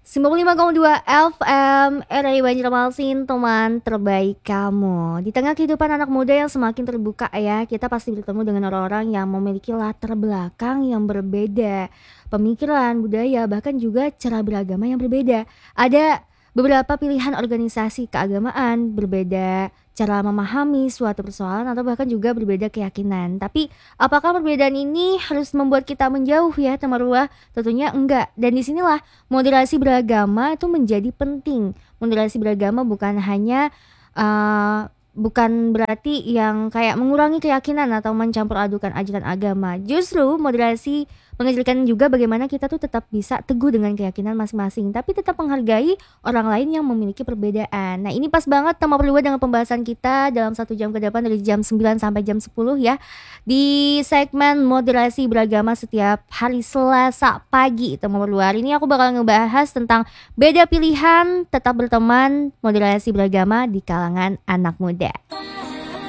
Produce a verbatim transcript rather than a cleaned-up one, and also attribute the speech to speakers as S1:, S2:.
S1: sembilan puluh lima koma dua F M R A I Banjarmasin, teman terbaik kamu. Di tengah kehidupan anak muda yang semakin terbuka ya, kita pasti bertemu dengan orang-orang yang memiliki latar belakang yang berbeda, pemikiran, budaya, bahkan juga cara beragama yang berbeda. Ada beberapa pilihan organisasi keagamaan, berbeda cara memahami suatu persoalan atau bahkan juga berbeda keyakinan. Tapi apakah perbedaan ini harus membuat kita menjauh ya, teman Ruah? Tentunya enggak. Dan disinilah moderasi beragama itu menjadi penting. Moderasi beragama bukan hanya uh, bukan berarti yang kayak mengurangi keyakinan atau mencampur adukan ajaran agama. Justru moderasi mengajarkan juga bagaimana kita tuh tetap bisa teguh dengan keyakinan masing-masing, tapi tetap menghargai orang lain yang memiliki perbedaan. Nah, ini pas banget tema perluan dengan pembahasan kita dalam satu jam ke depan dari jam sembilan sampai jam sepuluh ya, di segmen moderasi beragama setiap hari Selasa pagi. Tema perluan hari ini aku bakal ngebahas tentang beda pilihan tetap berteman, moderasi beragama di kalangan anak muda.